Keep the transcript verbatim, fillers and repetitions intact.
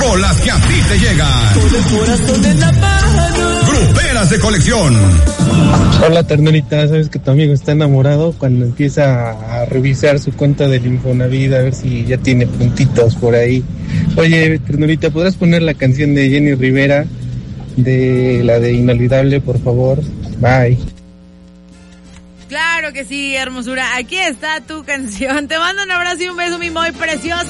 rolas que a ti te llegan. Con el corazón en la mano. Gruperas de colección. Hola, ternurita, ¿sabes que tu amigo está enamorado? Cuando empieza a revisar su cuenta del Infonavit a ver si ya tiene puntitos por ahí. Oye, ternurita, ¿podrás poner la canción de Jenny Rivera, de la de Inolvidable, por favor? Bye. Claro que sí, hermosura. Aquí está tu canción. Te mando un abrazo y un beso, mi muy precioso.